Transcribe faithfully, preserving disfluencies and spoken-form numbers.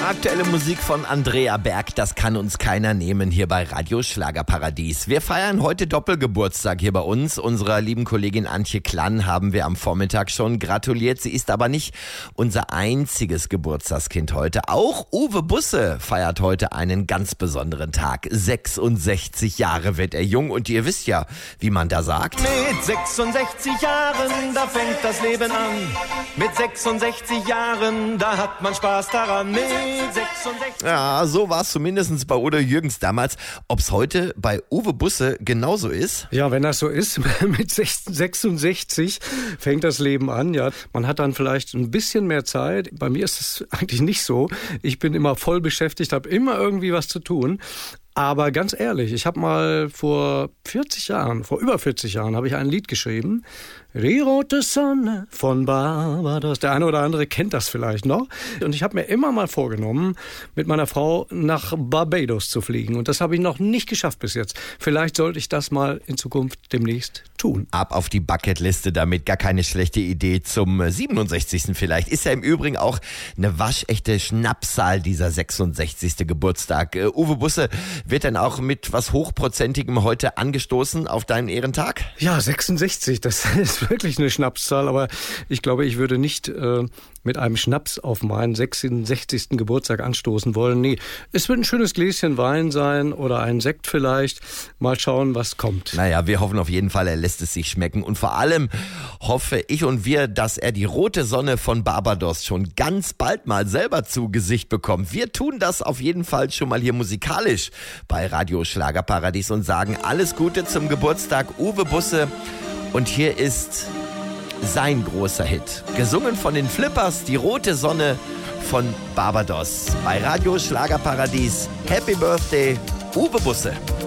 Aktuelle Musik von Andrea Berg, das kann uns keiner nehmen hier bei Radio Schlagerparadies. Wir feiern heute Doppelgeburtstag hier bei uns. Unserer lieben Kollegin Antje Klann haben wir am Vormittag schon gratuliert. Sie ist aber nicht unser einziges Geburtstagskind heute. Auch Uwe Busse feiert heute einen ganz besonderen Tag. sechsundsechzig Jahre wird er jung und ihr wisst ja, wie man da sagt. Mit sechsundsechzig Jahren, da fängt das Leben an. Mit sechsundsechzig Jahren, da hat man Spaß daran. Mit sechsundsechzig Ja, so war es zumindest bei Udo Jürgens damals. Ob es heute bei Uwe Busse genauso ist? Ja, wenn das so ist, mit sechsundsechzig fängt das Leben an. Ja, man hat dann vielleicht ein bisschen mehr Zeit. Bei mir ist es eigentlich nicht so. Ich bin immer voll beschäftigt, habe immer irgendwie was zu tun. Aber ganz ehrlich, ich habe mal vor vierzig Jahren, vor über vierzig Jahren, habe ich ein Lied geschrieben. Die rote Sonne von Barbados. Der eine oder andere kennt das vielleicht noch. Und ich habe mir immer mal vorgenommen, mit meiner Frau nach Barbados zu fliegen. Und das habe ich noch nicht geschafft bis jetzt. Vielleicht sollte ich das mal in Zukunft demnächst tun. Ab auf die Bucketliste damit, gar keine schlechte Idee zum siebenundsechzigsten vielleicht. Ist ja im Übrigen auch eine waschechte Schnapszahl, dieser sechsundsechzigste Geburtstag. Uh, Uwe Busse wird dann auch mit was Hochprozentigem heute angestoßen auf deinen Ehrentag? Ja, sechsundsechzig, das ist wirklich eine Schnapszahl, aber ich glaube, ich würde nicht äh, mit einem Schnaps auf meinen sechsundsechzigsten Geburtstag anstoßen wollen. Nee, es wird ein schönes Gläschen Wein sein oder ein Sekt vielleicht. Mal schauen, was kommt. Naja, wir hoffen auf jeden Fall, er lässt es sich schmecken. Und vor allem hoffe ich und wir, dass er die rote Sonne von Barbados schon ganz bald mal selber zu Gesicht bekommt. Wir tun das auf jeden Fall schon mal hier musikalisch bei Radio Schlagerparadies und sagen alles Gute zum Geburtstag Uwe Busse. Und hier ist sein großer Hit. Gesungen von den Flippers, die rote Sonne von Barbados. Bei Radio Schlagerparadies. Happy Birthday, Uwe Busse.